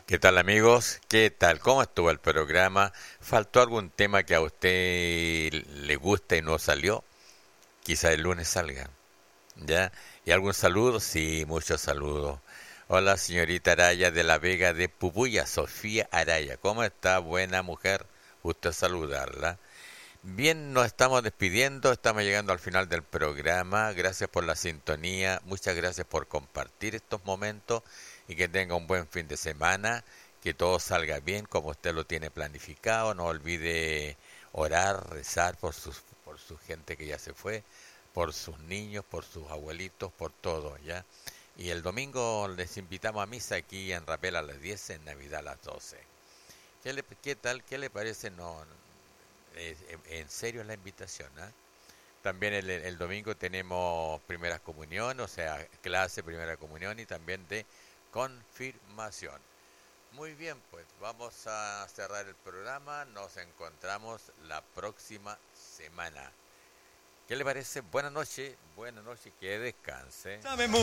¿Qué tal amigos? ¿Qué tal? ¿Cómo estuvo el programa? ¿Faltó algún tema que a usted le gusta y no salió? Quizá el lunes salga, ¿ya? ¿Y algún saludo? Sí, muchos saludos. Hola señorita Araya de la Vega de Pubuya, Sofía Araya. ¿Cómo está? Buena mujer. Gusto saludarla. Bien, nos estamos despidiendo, estamos llegando al final del programa. Gracias por la sintonía, muchas gracias por compartir estos momentos y que tenga un buen fin de semana, que todo salga bien como usted lo tiene planificado. No olvide orar, rezar por su gente que ya se fue, por sus niños, por sus abuelitos, por todo, ¿ya? Y el domingo les invitamos a misa aquí en Rapel a las 10, en Navidad a las 12. ¿Qué tal? ¿Qué le parece? No, en serio la invitación, ¿ah? También el domingo tenemos primera comunión, o sea, clase, primera comunión y también de confirmación. Muy bien, pues vamos a cerrar el programa. Nos encontramos la próxima semana. ¿Qué le parece? Buenas noches, que descanse.